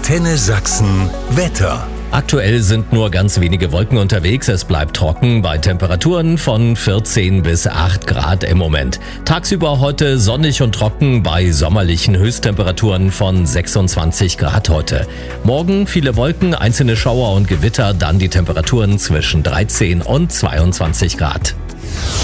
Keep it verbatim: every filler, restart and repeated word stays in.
Antenne Sachsen Wetter. Aktuell sind nur ganz wenige Wolken unterwegs. Es bleibt trocken bei Temperaturen von vierzehn bis acht Grad im Moment. Tagsüber heute sonnig und trocken bei sommerlichen Höchsttemperaturen von sechsundzwanzig Grad heute. Morgen viele Wolken, einzelne Schauer und Gewitter, dann die Temperaturen zwischen dreizehn und zweiundzwanzig Grad.